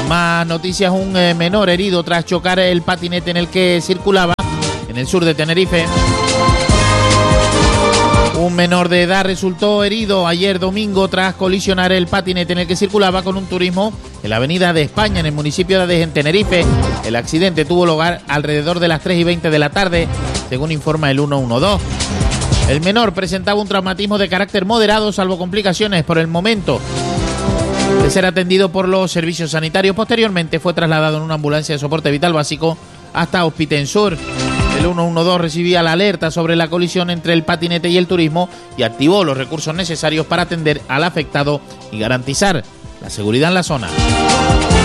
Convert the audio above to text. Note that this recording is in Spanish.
Más noticias, un menor herido tras chocar el patinete en el que circulaba en el sur de Tenerife. Un menor de edad resultó herido ayer domingo tras colisionar el patinete en el que circulaba con un turismo en la avenida de España, en el municipio de Adeje, en Tenerife. El accidente tuvo lugar alrededor de las 3:20 de la tarde, según informa el 112. El menor presentaba un traumatismo de carácter moderado, salvo complicaciones por el momento. De ser atendido por los servicios sanitarios, posteriormente fue trasladado en una ambulancia de soporte vital básico hasta Hospitensur. El 112 recibía la alerta sobre la colisión entre el patinete y el turismo y activó los recursos necesarios para atender al afectado y garantizar la seguridad en la zona.